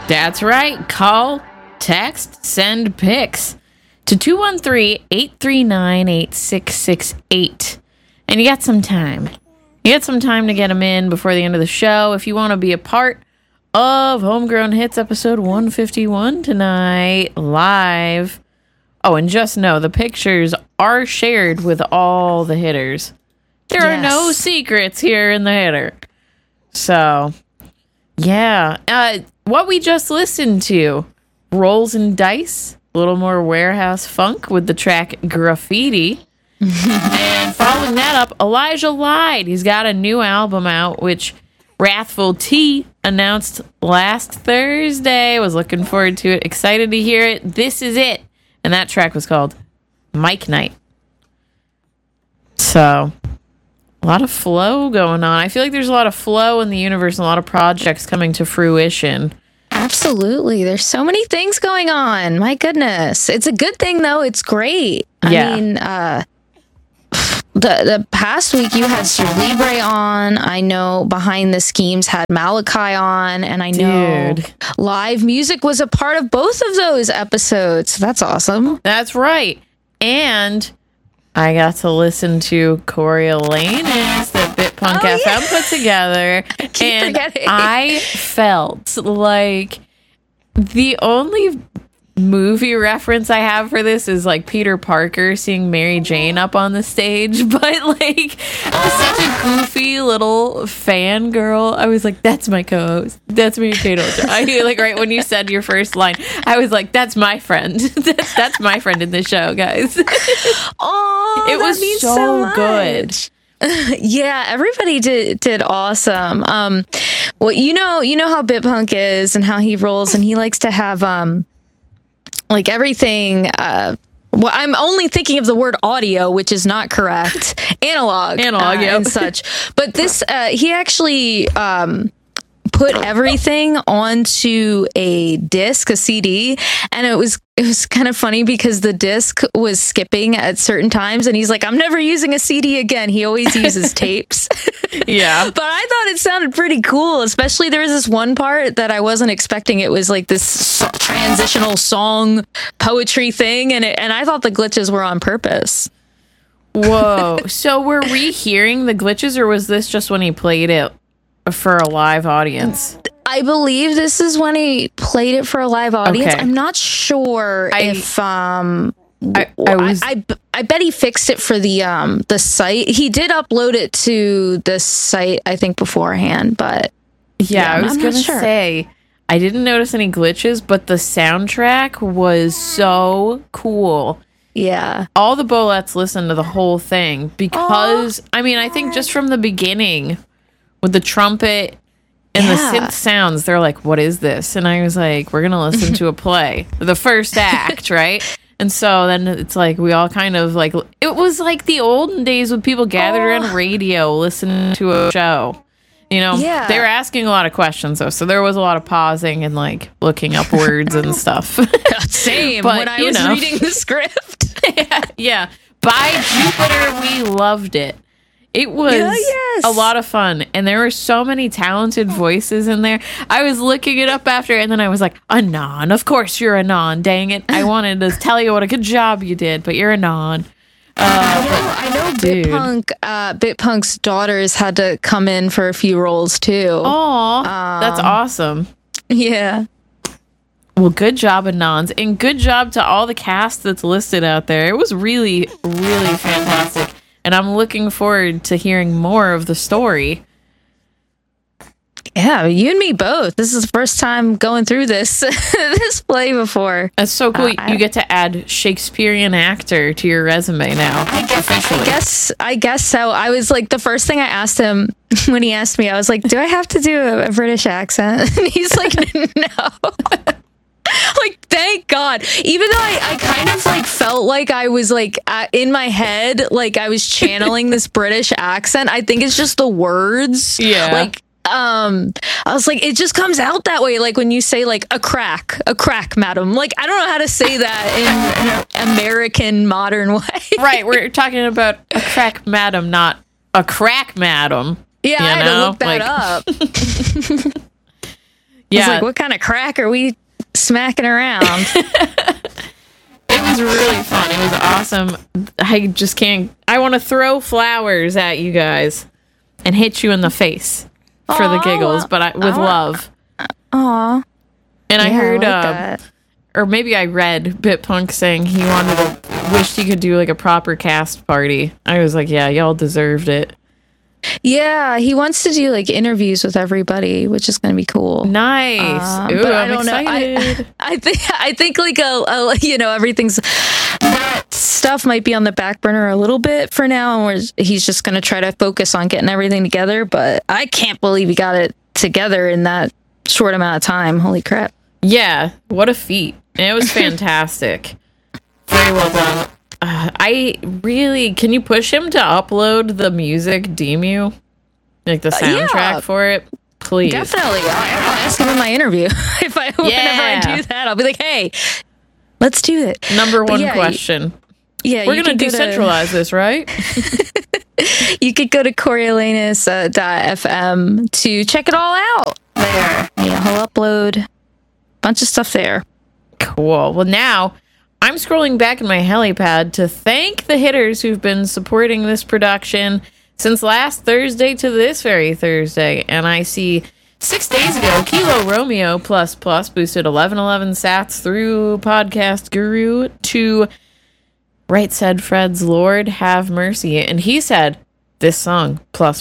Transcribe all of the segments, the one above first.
That's right. Call, text, send pics to 213-839-8668. And you got some time. You got some time to get them in before the end of the show. If you want to be a part of Homegrown Hits episode 151 tonight, live. Oh, and just know the pictures are shared with all the hitters. There are no secrets here in the hitter. So, yeah. What we just listened to, Rolls and Dice, a little more warehouse funk with the track Graffiti. And following that up, Elijah Lied. He's got a new album out, which Wrathful T announced last Thursday. Was looking forward to it. Excited to hear it. This is it. And that track was called Mike Night. So, a lot of flow going on. I feel like there's a lot of flow in the universe and a lot of projects coming to fruition. Absolutely. There's so many things going on. My goodness. It's a good thing, though. It's great. Yeah. I mean, the past week you had Sir Libre on. I know Behind the Schemes had Malachi on. And I know live music was a part of both of those episodes. That's awesome. That's right. And I got to listen to Coriolanus that Bitpunk FM put together. And I felt like the only movie reference I have for this is like Peter Parker seeing Mary Jane up on the stage, but like such a goofy little fangirl. I was like, that's my co-host. That's Mary Kate Olsen. I knew, like, right when you said your first line, I was like, that's my friend. that's my friend in the show, guys. Oh, it was so good. Yeah, everybody did awesome. Well, you know how Bitpunk is and how he rolls, and he likes to have like everything. Well, I'm only thinking of the word audio, which is not correct. Analog, and such. But this, he actually put everything onto a disc, a CD, and it was kind of funny because the disc was skipping at certain times, and he's like, I'm never using a CD again. He always uses tapes. Yeah. But I thought it sounded pretty cool, especially there was this one part that I wasn't expecting. It was like this transitional song poetry thing, and I thought the glitches were on purpose. Whoa. So were we hearing the glitches, or was this just when he played it for a live audience? I believe this is when he played it for a live audience. Okay. I'm not sure if I bet he fixed it for the site. He did upload it to the site, I think, beforehand, but yeah, I was gonna say I didn't notice any glitches, but the soundtrack was so cool. Yeah. All the Bolettes listened to the whole thing because I think just from the beginning with the trumpet and the synth sounds, they're like, what is this? And I was like, we're going to listen to a play, the first act, right? And so then it's like, we all kind of like, it was like the olden days when people gathered around radio listening to a show. You know, they were asking a lot of questions, though. So there was a lot of pausing and like looking up words and stuff. Same. But, when I was reading the script. Yeah. By Jupiter, we loved it. It was a lot of fun, and there were so many talented voices in there. I was looking it up after, and then I was like, Anon. Of course you're Anon. Dang it. I wanted to tell you what a good job you did, but you're Anon. I know Bitpunk's daughters had to come in for a few roles, too. Aw, that's awesome. Yeah. Well, good job, Anons, and good job to all the cast that's listed out there. It was really, really fantastic. And I'm looking forward to hearing more of the story. Yeah, you and me both. This is the first time going through this play before. That's so cool. You get to add Shakespearean actor to your resume now. I guess so. I was like, the first thing I asked him when he asked me, I was like, do I have to do a British accent? And he's like, no. Like, thank God. Even though I kind of like felt like I was like in my head, like I was channeling this British accent. I think it's just the words. Yeah. Like, I was like, it just comes out that way. Like when you say like a crack, madam. Like, I don't know how to say that in an American modern way. Right. We're talking about a crack madam, not a crack madam. Yeah, I had to look that up. I was like, what kind of crack are we smacking around? It was really fun. It was awesome. I just can't. I want to throw flowers at you guys and hit you in the face for the giggles, but with love. Aw. And I heard, like or maybe I read BitPunk saying he wished he could do like a proper cast party. I was like, yeah, y'all deserved it. Yeah, he wants to do like interviews with everybody, which is going to be cool. Nice. Ooh, but I'm I don't excited. know. I think like everything's that stuff might be on the back burner a little bit for now, and he's just going to try to focus on getting everything together. But I can't believe he got it together in that short amount of time. Holy crap. Yeah, what a feat. And it was fantastic. Very well done. Can you push him to upload the music Demu? Like the soundtrack for it? Please. Definitely. I'll ask him in my interview. Whenever I do that, I'll be like, hey, let's do it. Number one question. Yeah, we're going to decentralize this, right? You could go to Coriolanus.fm to check it all out there. Yeah, he'll upload a bunch of stuff there. Cool. Well, now I'm scrolling back in my helipad to thank the hitters who've been supporting this production since last Thursday to this very Thursday. And I see 6 days ago, Kilo Romeo plus boosted 1111 sats through Podcast Guru to Right Said Fred's Lord Have Mercy. And he said, this song, plus.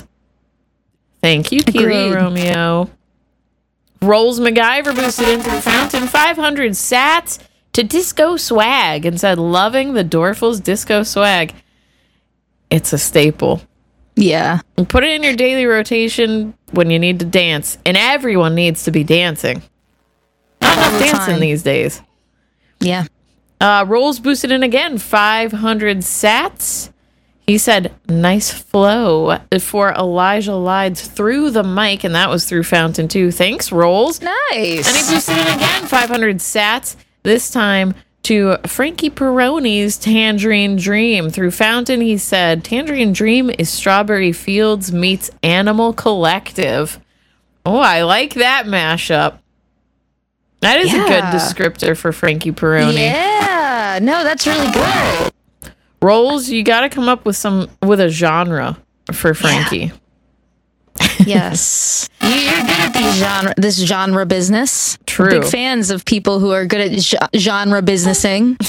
Thank you, Kilo Romeo. Rolls MacGyver boosted into the fountain 500 sats to Disco Swag and said, loving the Dorfles Disco Swag. It's a staple. Yeah. And put it in your daily rotation when you need to dance. And everyone needs to be dancing. Not enough dancing these days. Yeah. Rolls boosted in again, 500 sats. He said, nice flow for Elijah Lides through the mic, and that was through Fountain 2. Thanks, Rolls. Nice. And he boosted in again, 500 sats, this time to Frankie Peroni's Tangerine Dream. Through Fountain, he said, Tangerine Dream is Strawberry Fields meets Animal Collective. Oh, I like that mashup. That is a good descriptor for Frankie Peroni. Yeah. No, that's really good. Rolls, you got to come up with a genre for Frankie. Yes. You're good at this genre business. True. Big fans of people who are good at genre businessing.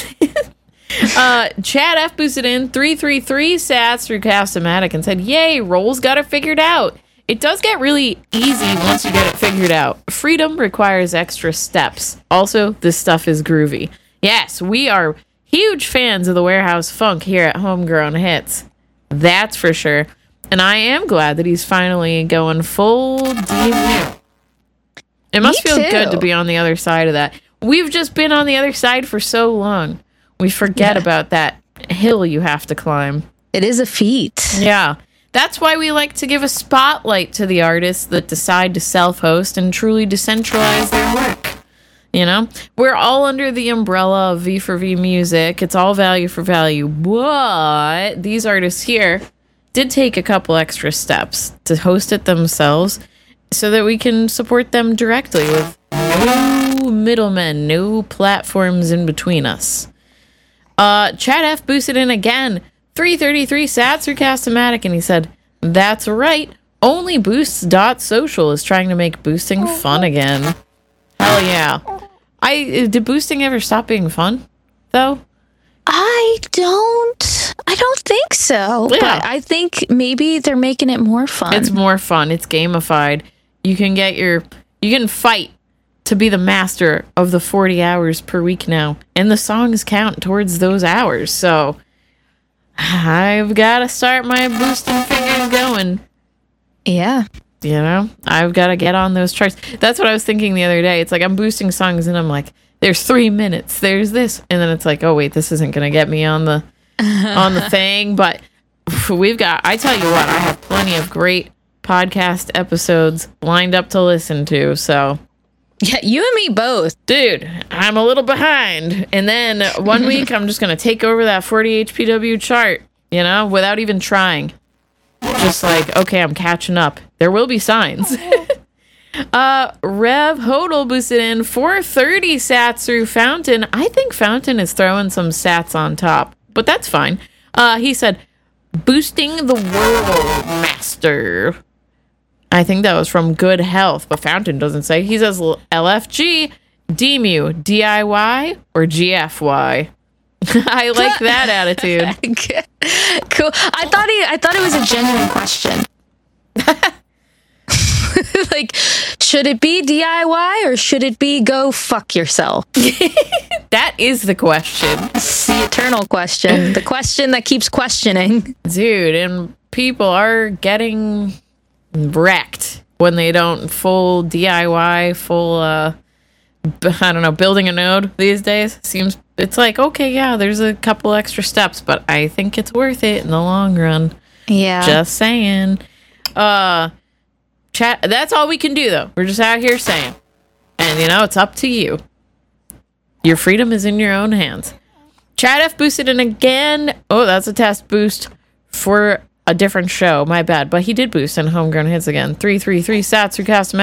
Chad F boosted in 333 sats through Cast-O-Matic and said, yay, Rolls got it figured out. It does get really easy once you get it figured out. Freedom requires extra steps. Also, this stuff is groovy. Yes, we are huge fans of the Warehouse Funk here at Homegrown Hits. That's for sure. And I am glad that he's finally going full DMU. It must feel good to be on the other side of that. We've just been on the other side for so long. We forget about that hill you have to climb. It is a feat. Yeah. That's why we like to give a spotlight to the artists that decide to self-host and truly decentralize their work. You know, we're all under the umbrella of V for V music. It's all value for value. But these artists here did take a couple extra steps to host it themselves so that we can support them directly with no middlemen, no platforms in between us. Chad F boosted in again, 333 sats through Cast-O-Matic, and he said, that's right, only Boosts.social is trying to make boosting fun again. Hell yeah. Did boosting ever stop being fun, though? I don't think so. Yeah. But I think maybe they're making it more fun. It's more fun. It's gamified. You can fight to be the master of the 40 hours per week now. And the songs count towards those hours. So I've got to start my boosting fingers going. Yeah. You know, I've got to get on those charts. That's what I was thinking the other day. It's like I'm boosting songs and I'm like, there's 3 minutes, there's this. And then it's like, oh, wait, this isn't going to get me on the thing. But I tell you what, I have plenty of great podcast episodes lined up to listen to. So, yeah, you and me both. Dude, I'm a little behind. And then one week, I'm just going to take over that 40 HPW chart, you know, without even trying. Just like, okay, I'm catching up. There will be signs. Rev Hodel boosted in 430 sats through Fountain. I think Fountain is throwing some sats on top, but that's fine. He said, boosting the world master. I think that was from Good Health, but Fountain doesn't say. He says LFG, DMU, DIY, or GFY. I like that attitude. Cool. I thought it was a genuine question. Like, should it be DIY or should it be go fuck yourself? That is the question. It's the eternal question. The question that keeps questioning. Dude, and people are getting wrecked when they don't full DIY, full, I don't know, building a node these days. It's like, okay, yeah, there's a couple extra steps, but I think it's worth it in the long run. Yeah. Just saying. Chat, that's all we can do, though. We're just out here saying. And, it's up to you. Your freedom is in your own hands. Chad F boosted in again. Oh, that's a test boost for a different show. My bad. But he did boost in Homegrown Hits again. 333 stats through custom